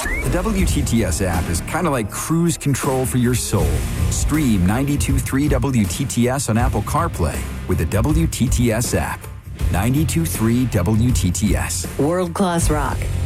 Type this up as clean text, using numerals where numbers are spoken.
The WTTS app is kind of like cruise control for your soul. Stream 92.3 WTTS on Apple CarPlay with the WTTS app. 92.3 WTTS. World-class rock